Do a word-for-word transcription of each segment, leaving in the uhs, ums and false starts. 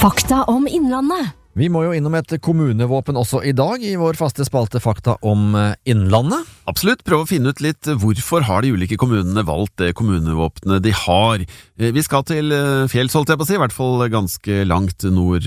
Fakta om Innlandet. Vi må jo innom et kommunevåpen også i dag i vår faste spalte Fakta om Innlandet. Absolutt, prøv å finne ut litt hvorfor har de ulike kommunene valgt det kommunevåpenet de har. Vi skal til fjells, holdt jeg på å si, i hvert fall ganske langt nord,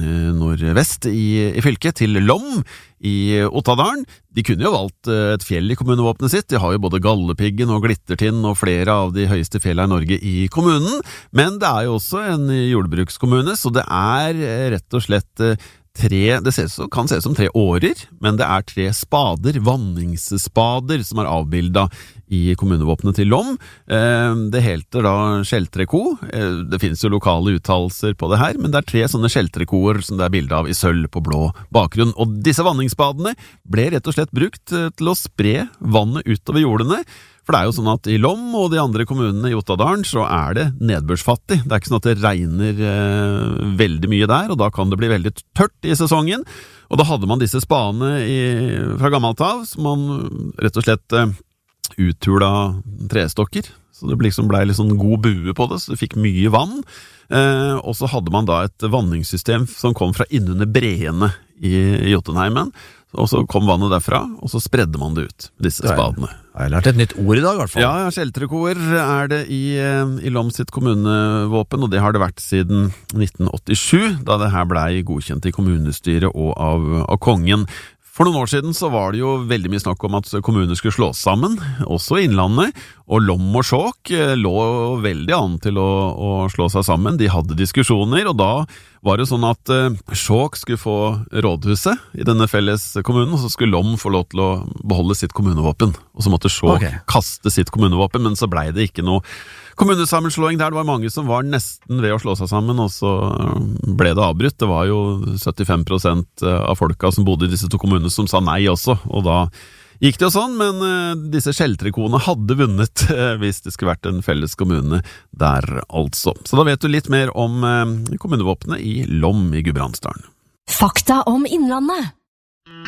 nordvest i, i fylket, til Lom i Ottadalen. De kunne jo valgt et fjell i kommunevåpenet sitt, de har jo både Galdhøpiggen og Glittertind og flere av de høyeste fjellene i Norge i kommunen, men det er jo også en jordbrukskommune, så det er rett og slett tre, det ser, kan se ut som tre årer, men det er tre spader, vanningsspader, som er avbildet i kommunevåpenet til Lom. Det heter da skjeltrekko. Det finnes jo lokale uttalelser på det her, men det er tre sånne skjeltrekkoer som det er bildet av i sølv på blå bakgrunn. Og disse vanningsspadene ble rett og slett brukt til å spre vannet utover jordene. For det er jo sånn at i Lom og de andre kommunene i Ottadalen så er det nedbørsfattig. Det er ikke sånn at det regner eh, veldig mye der, og da kan det bli veldig tørt i sesongen. Og da hadde man disse spadene i, fra gammelt av, som man rett og slett eh, uthula trestokker. Så det liksom ble litt sånn god bue på det, så det fikk mye vann. Eh, og så hadde man da et vanningssystem som kom fra innunder breene i, i Jotunheimen. Og så kom vannet derfra, og så spredde man det ut, disse spadene. Jeg har lært et nytt ord i dag, i hvert fall. Ja, ja, skjeltrekkoer er det i, i Lom sitt kommunevåpen, og det har det vært siden nitten åttisju, da det her ble godkjent i kommunestyret og av, av kongen. For noen år siden så var det jo veldig mye snakk om at kommuner skulle slås sammen, også i Innlandet, og Lom og Skjåk lå veldig an til å, å slå seg sammen. De hadde diskusjoner, og da var det sånn at uh, Skjåk skulle få rådhuset i denne felles kommunen, og så skulle Lom få lov til å beholde sitt kommunevåpen. Og så måtte Skjåk okay. kaste sitt kommunevåpen, men så ble det ikke noe kommunesammenslåing der. Det var mange som var nesten ved å slå seg sammen, og så ble det avbrutt. Det var jo syttifem prosent av folka som bodde i disse to kommunene som sa nei også, og da gikk det jo sånn, men uh, disse skjeltrekkoene hadde vunnet uh, hvis det skulle vært en felles kommune der altså. Så da vet du litt mer om uh, kommunevåpenet i Lom i Gudbrandsdalen. Fakta om Innlandet.